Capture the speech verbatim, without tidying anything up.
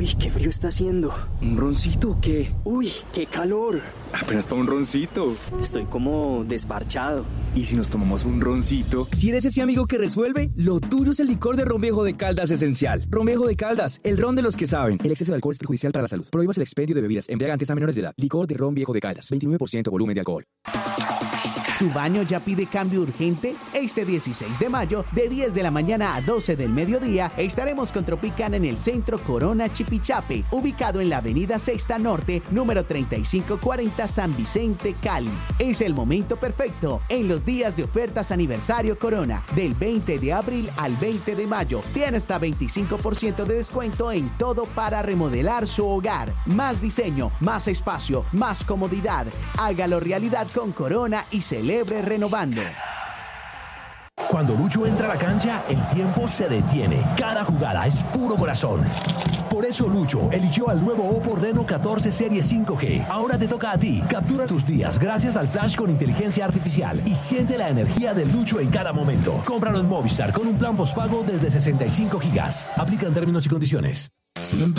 Uy, qué frío está haciendo. ¿Un roncito o qué? Uy, qué calor. Apenas para un roncito. Estoy como desparchado. ¿Y si nos tomamos un roncito? Si eres ese amigo que resuelve, lo tuyo es el licor de Ron Viejo de Caldas Esencial. Ron Viejo de Caldas, el ron de los que saben. El exceso de alcohol es perjudicial para la salud. Prohíbas el expendio de bebidas embriagantes a menores de edad. Licor de Ron Viejo de Caldas, veintinueve por ciento volumen de alcohol. ¿Su baño ya pide cambio urgente? Este dieciséis de mayo, de diez de la mañana a doce del mediodía, estaremos con Tropican en el Centro Corona Chipichape, ubicado en la avenida Sexta Norte, número treinta y cinco cuarenta San Vicente, Cali. Es el momento perfecto en los días de ofertas aniversario Corona, del veinte de abril al veinte de mayo. Tiene hasta veinticinco por ciento de descuento en todo para remodelar su hogar. Más diseño, más espacio, más comodidad. Hágalo realidad con Corona y se celebre renovando. Cuando Lucho entra a la cancha, el tiempo se detiene. Cada jugada es puro corazón. Por eso Lucho eligió al nuevo Oppo Reno catorce Serie cinco G. Ahora te toca a ti. Captura tus días gracias al flash con inteligencia artificial y siente la energía de Lucho en cada momento. Cómpralo en Movistar con un plan postpago desde sesenta y cinco gigas. Aplican términos y condiciones.